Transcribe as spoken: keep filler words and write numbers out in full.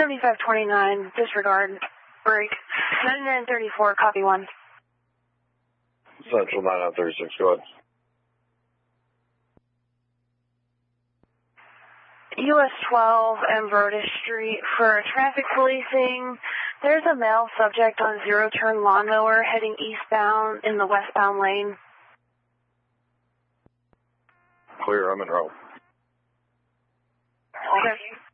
seventy-five twenty-nine, disregard, break. ninety-nine thirty-four, copy one. Central nine nine thirty-six, go ahead. U S twelve and Broadus Street for traffic policing. There's a male subject on zero-turn lawnmower heading eastbound in the westbound lane. Clear, I'm in row. Okay.